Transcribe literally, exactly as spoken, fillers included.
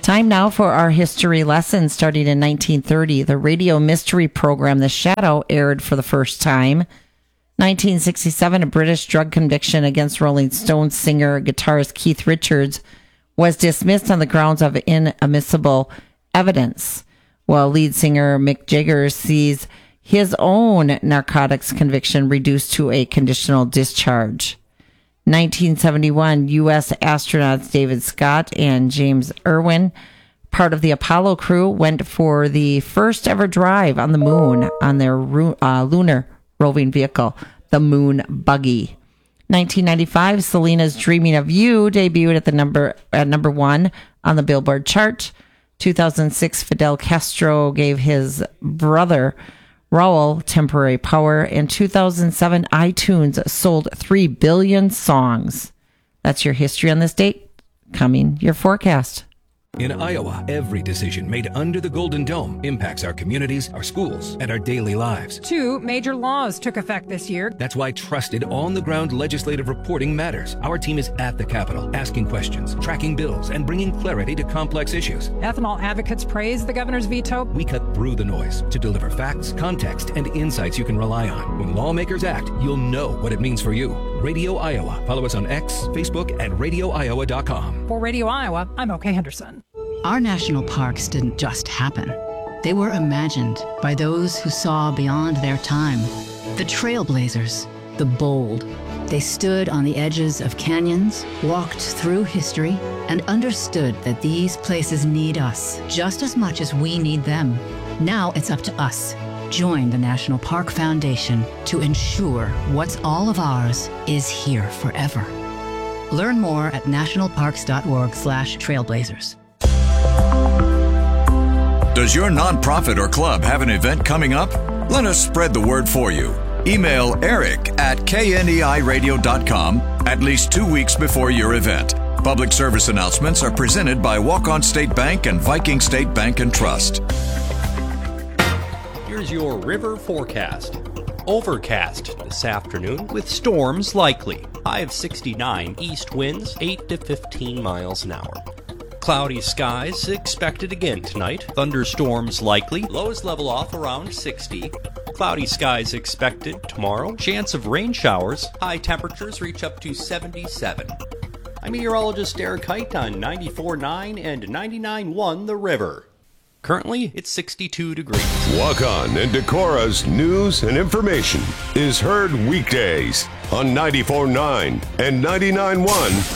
Time now for our history lesson. Starting in nineteen thirty, the radio mystery program The Shadow aired for the first time. nineteen sixty-seven, a British drug conviction against Rolling Stones singer guitarist Keith Richards was dismissed on the grounds of inadmissible evidence, while lead singer Mick Jagger sees his own narcotics conviction reduced to a conditional discharge. nineteen seventy-one, U S astronauts David Scott and James Irwin, part of the Apollo crew, went for the first ever drive on the moon on their uh, lunar roving vehicle, the Moon Buggy. nineteen ninety-five, Selena's Dreaming of You debuted at the number at number one on the Billboard chart. two thousand six, Fidel Castro gave his brother Raul temporary power. In two thousand seven, iTunes sold three billion songs. That's your history on this date. Coming your forecast. In Iowa, every decision made under the Golden Dome impacts our communities, our schools, and our daily lives. Two major laws took effect this year. That's why trusted, on-the-ground legislative reporting matters. Our team is at the Capitol, asking questions, tracking bills, and bringing clarity to complex issues. Ethanol advocates praise the governor's veto. We cut through the noise to deliver facts, context, and insights you can rely on. When lawmakers act, you'll know what it means for you. Radio Iowa. Follow us on X, Facebook, and radio iowa dot com. For Radio Iowa, I'm Oke Henderson. Our national parks didn't just happen. They were imagined by those who saw beyond their time. The trailblazers, the bold. They stood on the edges of canyons, walked through history, and understood that these places need us just as much as we need them. Now it's up to us. Join the National Park Foundation to ensure what's all of ours is here forever. Learn more at nationalparks.org slash trailblazers. Does your nonprofit or club have an event coming up? Let us spread the word for you. Email Eric at K N E I radio dot com at least two weeks before your event. Public service announcements are presented by Walk-On State Bank and Viking State Bank and Trust. Here's your river forecast. Overcast this afternoon with storms likely. High of sixty-nine, east winds eight to fifteen miles an hour. Cloudy skies expected again tonight. Thunderstorms likely. Lows level off around sixty. Cloudy skies expected tomorrow. Chance of rain showers. High temperatures reach up to seventy-seven. I'm meteorologist Eric Height on ninety-four point nine and ninety-nine point one The River. Currently, it's sixty-two degrees. Walk On and Decora's news and information is heard weekdays on ninety-four point nine and ninety-nine point one